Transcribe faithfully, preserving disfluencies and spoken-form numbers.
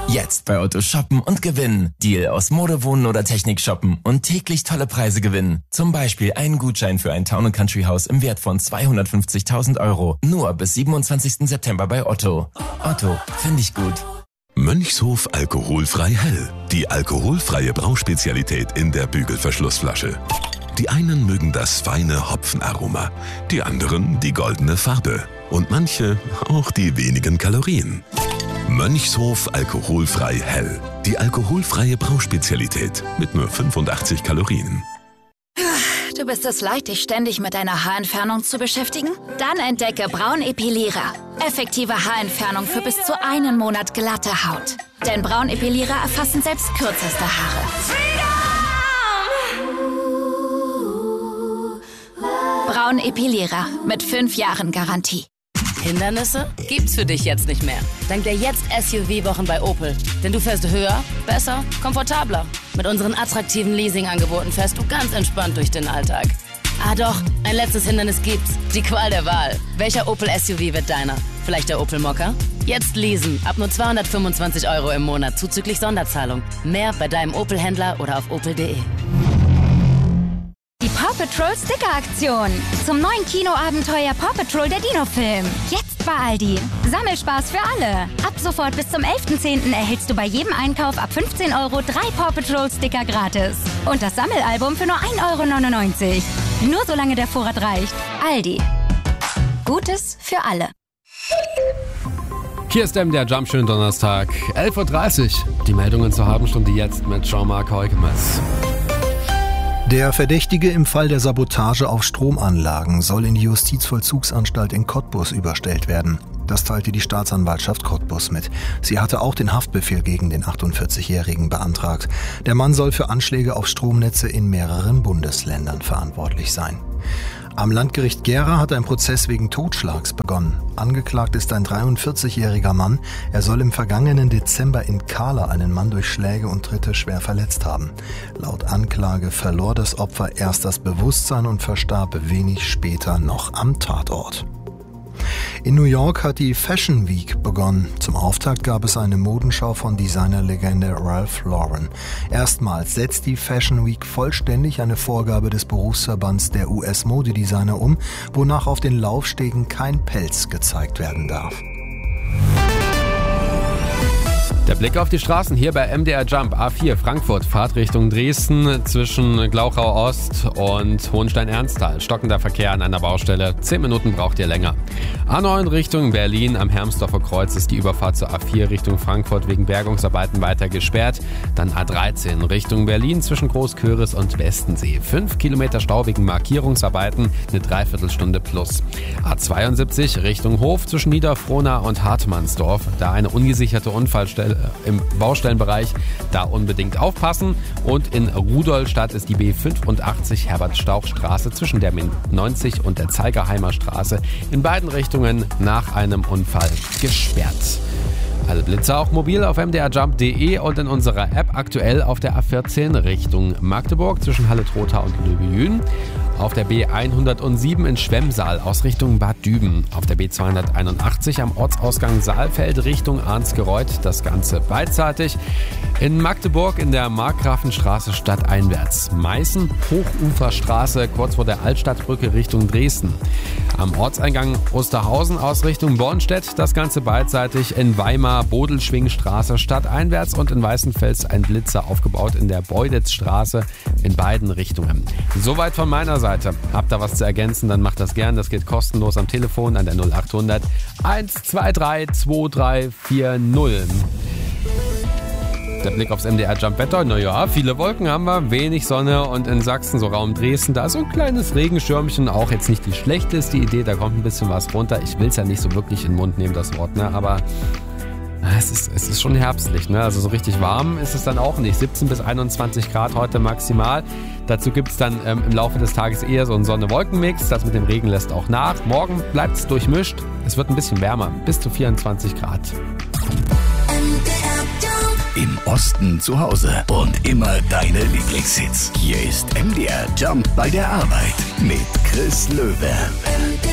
Jetzt bei Otto shoppen und gewinnen. Deal aus Mode, Wohnen oder Technik shoppen und täglich tolle Preise gewinnen. Zum Beispiel einen Gutschein für ein Town and Country Haus im Wert von zweihundertfünfzigtausend Euro. Nur bis siebenundzwanzigsten September bei Otto. Otto, finde ich gut. Mönchshof alkoholfrei hell. Die alkoholfreie Brauspezialität in der Bügelverschlussflasche. Die einen mögen das feine Hopfenaroma, die anderen die goldene Farbe und manche auch die wenigen Kalorien. Mönchshof alkoholfrei hell. Die alkoholfreie Brauspezialität mit nur fünfundachtzig Kalorien. Du bist es leid, dich ständig mit deiner Haarentfernung zu beschäftigen? Dann entdecke Braunepilierer. Effektive Haarentfernung für bis zu einen Monat glatte Haut. Denn Braunepilierer erfassen selbst kürzeste Haare. Braunepilierer mit fünf Jahren Garantie. Hindernisse gibt's für dich jetzt nicht mehr. Dank der Jetzt-S U V-Wochen bei Opel. Denn du fährst höher, besser, komfortabler. Mit unseren attraktiven Leasing-Angeboten fährst du ganz entspannt durch den Alltag. Ah doch, ein letztes Hindernis gibt's. Die Qual der Wahl. Welcher Opel S U V wird deiner? Vielleicht der Opel Mokka? Jetzt leasen. Ab nur zweihundertfünfundzwanzig Euro im Monat zuzüglich Sonderzahlung. Mehr bei deinem Opel-Händler oder auf opel punkt de. Die Paw Patrol Sticker-Aktion. Zum neuen Kinoabenteuer Paw Patrol der Dino-Film. Jetzt bei Aldi. Sammelspaß für alle. Ab sofort bis zum elften zehnten erhältst du bei jedem Einkauf ab fünfzehn Euro drei Paw Patrol Sticker gratis. Und das Sammelalbum für nur ein Euro neunundneunzig. Nur solange der Vorrat reicht. Aldi. Gutes für alle. Hier ist M D R Jump, schönen Donnerstag, elf Uhr dreißig. Die Meldungen zur halben Stunde jetzt mit Jean-Marc Heugemes. Der Verdächtige im Fall der Sabotage auf Stromanlagen soll in die Justizvollzugsanstalt in Cottbus überstellt werden. Das teilte die Staatsanwaltschaft Cottbus mit. Sie hatte auch den Haftbefehl gegen den achtundvierzigjährigen beantragt. Der Mann soll für Anschläge auf Stromnetze in mehreren Bundesländern verantwortlich sein. Am Landgericht Gera hat ein Prozess wegen Totschlags begonnen. Angeklagt ist ein dreiundvierzigjähriger Mann. Er soll im vergangenen Dezember in Kahla einen Mann durch Schläge und Tritte schwer verletzt haben. Laut Anklage verlor das Opfer erst das Bewusstsein und verstarb wenig später noch am Tatort. In New York hat die Fashion Week begonnen. Zum Auftakt gab es eine Modenschau von Designerlegende Ralph Lauren. Erstmals setzt die Fashion Week vollständig eine Vorgabe des Berufsverbands der U S-Modedesigner um, wonach auf den Laufstegen kein Pelz gezeigt werden darf. Der Blick auf die Straßen hier bei M D R Jump. A vier Frankfurt, Fahrtrichtung Dresden zwischen Glauchau Ost und Hohenstein-Ernsthal. Stockender Verkehr an einer Baustelle. Zehn Minuten braucht ihr länger. A neun Richtung Berlin. Am Hermsdorfer Kreuz ist die Überfahrt zur A vier Richtung Frankfurt wegen Bergungsarbeiten weiter gesperrt. Dann A dreizehn Richtung Berlin zwischen Großköris und Westensee. Fünf Kilometer Stau wegen Markierungsarbeiten. Eine Dreiviertelstunde plus. A zweiundsiebzig Richtung Hof zwischen Niederfrohna und Hartmannsdorf. Da eine ungesicherte Unfallstelle im Baustellenbereich, da unbedingt aufpassen. Und in Rudolstadt ist die B fünfundachtzig Herbert-Stauch-Straße zwischen der M neunzig und der Zeigerheimer Straße in beiden Richtungen nach einem Unfall gesperrt. Alle Blitze auch mobil auf m d r jump punkt de und in unserer App aktuell auf der A vierzehn Richtung Magdeburg zwischen Halle-Trotha und Löbejün. Auf der B hundertsieben in Schwemmsaal aus Richtung Bad Düben. Auf der B zweihunderteinundachtzig am Ortsausgang Saalfeld Richtung Arnsgereuth. Das Ganze beidseitig. In Magdeburg in der Markgrafenstraße stadteinwärts. Meißen Hochuferstraße kurz vor der Altstadtbrücke Richtung Dresden. Am Ortseingang Osterhausen aus Richtung Bornstedt. Das Ganze beidseitig. In Weimar Bodelschwingstraße stadteinwärts und in Weißenfels ein Blitzer aufgebaut in der Beuditzstraße in beiden Richtungen. Soweit von meiner Seite. Habt ihr was zu ergänzen, dann macht das gern. Das geht kostenlos am Telefon an der null achthundert eins zwei drei zwei drei vier null. Der Blick aufs M D R Jump Wetter. Naja, viele Wolken haben wir, wenig Sonne und in Sachsen, so Raum Dresden, da ist so ein kleines Regenschirmchen. Auch jetzt nicht die schlechteste Idee, da kommt ein bisschen was runter. Ich will es ja nicht so wirklich in den Mund nehmen, das Wort, ne? Aber es ist, es ist schon herbstlich, ne? Also so richtig warm ist es dann auch nicht. siebzehn bis einundzwanzig Grad heute maximal. Dazu gibt es dann ähm, im Laufe des Tages eher so einen Sonne-Wolken-Mix. Das mit dem Regen lässt auch nach. Morgen bleibt es durchmischt. Es wird ein bisschen wärmer, bis zu vierundzwanzig Grad. Im Osten zu Hause und immer deine Lieblingshits. Hier ist M D R Jump bei der Arbeit mit Chris Löwe.